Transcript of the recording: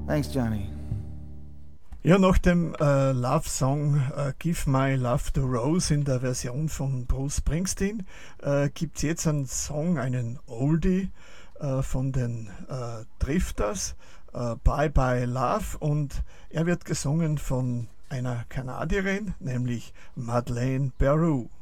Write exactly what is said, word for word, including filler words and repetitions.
Thanks, Johnny. Ja, nach dem äh, Love-Song äh, Give My Love to Rose in der Version von Bruce Springsteen äh, gibt es jetzt einen Song, einen Oldie äh, von den äh, Drifters, äh, Bye Bye Love, und er wird gesungen von einer Kanadierin, nämlich Madeleine Peru.